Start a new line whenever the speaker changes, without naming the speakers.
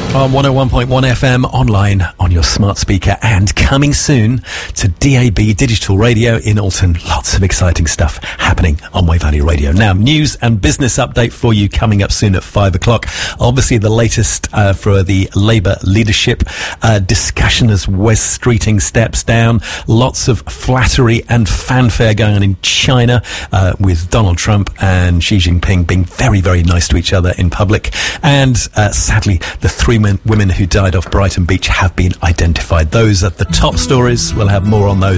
On 101.1 FM, online on your smart speaker, and coming soon to DAB Digital Radio in Alton. Lots of exciting stuff happening on Wave Valley Radio. Now, news and business update for you coming up soon at 5 o'clock. Obviously, the latest for the Labour leadership discussion as Wes Streeting steps down. Lots of flattery and fanfare going on in China with Donald Trump and Xi Jinping being very, very nice to each other in public. And sadly, the three women who died off Brighton Beach have been identified. Those are the top stories. We'll have more on those